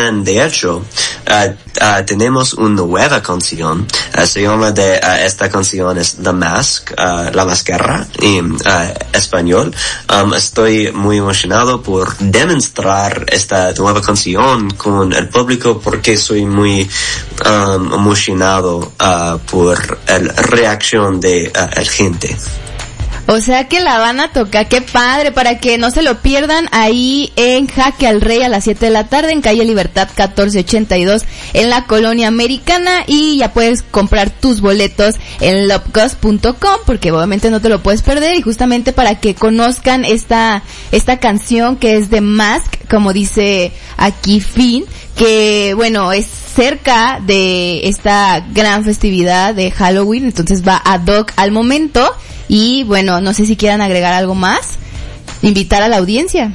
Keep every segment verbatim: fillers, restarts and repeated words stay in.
And de hecho, uh, uh, tenemos una nueva canción, uh, se llama de, uh, esta canción es The Mask, uh, La Máscara, en uh, español. Um, estoy muy emocionado por demostrar esta nueva canción con el público porque soy muy um, emocionado uh, por la reacción de uh, la gente. O sea que la van a tocar, qué padre, para que no se lo pierdan ahí en Jaque al Rey a las siete de la tarde en calle Libertad catorce ochenta y dos en la Colonia Americana, y ya puedes comprar tus boletos en lopgos punto com porque obviamente no te lo puedes perder, y justamente para que conozcan esta esta canción que es de Mask, como dice aquí Finn, que bueno, es cerca de esta gran festividad de Halloween, entonces va ad hoc al momento. Y bueno, no sé si quieran agregar algo más, invitar a la audiencia.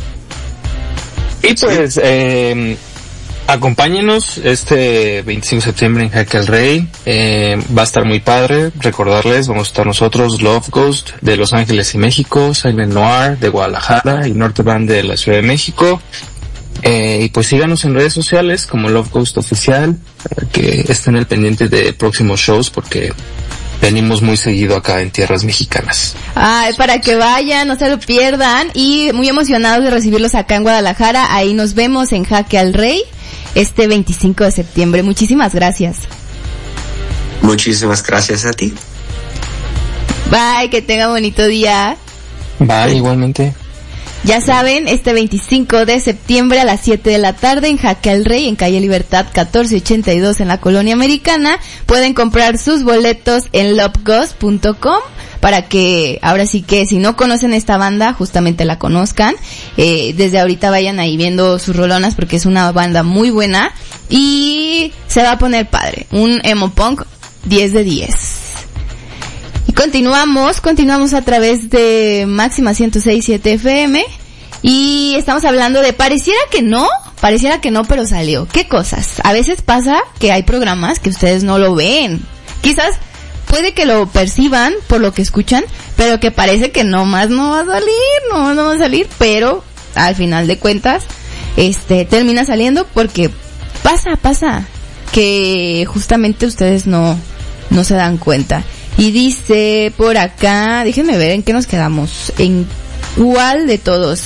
Y pues, eh, acompáñenos este veinticinco de septiembre en Jaque al Rey, eh, va a estar muy padre. Recordarles, vamos a estar nosotros, Love Ghost de Los Ángeles y México, Silent Noir de Guadalajara y Norte Band de la Ciudad de México. Eh, y pues síganos en redes sociales como Love Ghost Oficial, para que estén al pendiente de próximos shows, porque venimos muy seguido acá en tierras mexicanas. Ay, para que vayan, no se lo pierdan, y muy emocionados de recibirlos acá en Guadalajara. Ahí nos vemos en Jaque al Rey este veinticinco de septiembre. Muchísimas gracias. Muchísimas gracias a ti. Bye, que tenga bonito día. Bye, igualmente. Ya saben, este veinticinco de septiembre a las siete de la tarde en Jaque al Rey, en calle Libertad catorce ochenta y dos en la Colonia Americana. Pueden comprar sus boletos en lopgos punto com para que ahora sí que si no conocen esta banda, justamente la conozcan. Eh, desde ahorita vayan ahí viendo sus rolonas porque es una banda muy buena y se va a poner padre. Un emo punk diez de diez. Y continuamos, continuamos a través de Máxima ciento seis punto siete F M y estamos hablando de pareciera que no, pareciera que no, pero salió. ¿Qué cosas? A veces pasa que hay programas que ustedes no lo ven. Quizás puede que lo perciban por lo que escuchan, pero que parece que no más no va a salir, no, no va a salir, pero al final de cuentas, este, termina saliendo porque pasa, pasa, que justamente ustedes no, no se dan cuenta. Y dice por acá, déjenme ver en qué nos quedamos, en cuál de todos.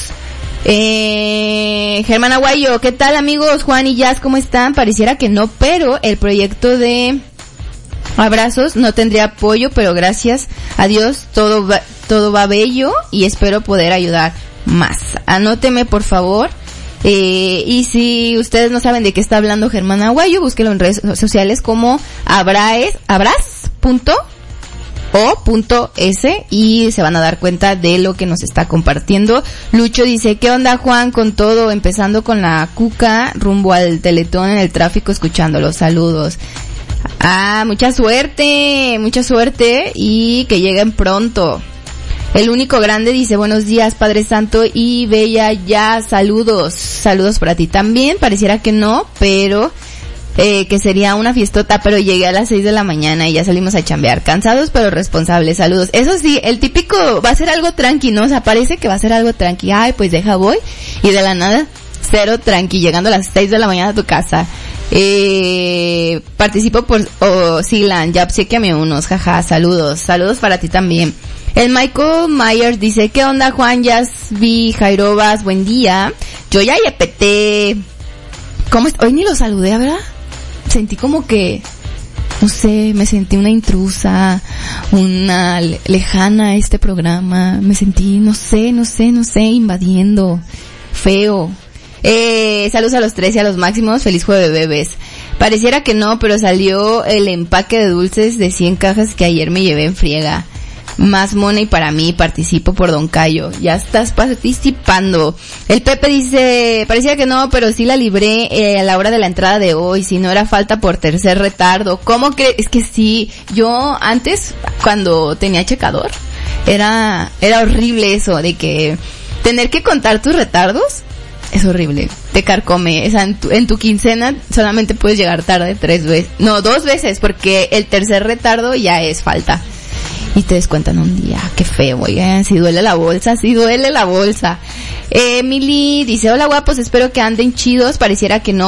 Eh, Germán Aguayo, ¿qué tal amigos? Juan y Jazz, ¿cómo están? Pareciera que no, pero el proyecto de Abrazos no tendría apoyo, pero gracias a Dios todo va, todo va bello y espero poder ayudar más. Anóteme por favor. Eh, y si ustedes no saben de qué está hablando Germán Aguayo, búsquelo en redes sociales como abraes, abraz punto o punto s y se van a dar cuenta de lo que nos está compartiendo. Lucho dice, ¿qué onda Juan con todo? Empezando con la cuca rumbo al Teletón en el tráfico escuchándolo. Saludos. Ah, mucha suerte, mucha suerte y que lleguen pronto. El único grande dice, buenos días Padre Santo y Bella ya, saludos, saludos para ti también. Pareciera que no, pero eh, que sería una fiestota, pero llegué a las seis de la mañana y ya salimos a chambear, cansados pero responsables, saludos. Eso sí, el típico va a ser algo tranqui, ¿no? O sea, parece que va a ser algo tranqui, ay pues deja voy, y de la nada, cero tranqui, llegando a las seis de la mañana a tu casa. Eh, participo por oh, Silan, ya obsequiame unos, jaja, saludos, saludos para ti también. El Michael Myers dice, ¿qué onda Juan? Yasvi Jairobas, buen día. Yo ya yepeté. ¿Cómo es? Hoy ni lo saludé, ¿verdad? Sentí como que, no sé, me sentí una intrusa, una le- lejana a este programa. Me sentí, no sé, no sé, no sé, invadiendo. Feo. Eh, saludos a los tres y a los máximos, feliz jueves bebés. Pareciera que no, pero salió el empaque de dulces de cien cajas que ayer me llevé en friega. Más money para mí, participo por Don Cayo. Ya estás participando. El Pepe dice, parecía que no, pero sí la libré eh, a la hora de la entrada de hoy. Si no era falta por tercer retardo. ¿Cómo crees? Es que sí, yo antes, cuando tenía checador, era, era horrible eso de que tener que contar tus retardos. Es horrible, te carcome, o sea, en tu, en tu quincena solamente puedes llegar tarde tres veces, no, dos veces, porque el tercer retardo ya es falta. Y te descuentan un día, qué feo, oigan, si duele la bolsa, si duele la bolsa. Eh, Emily dice, hola guapos, espero que anden chidos, pareciera que no,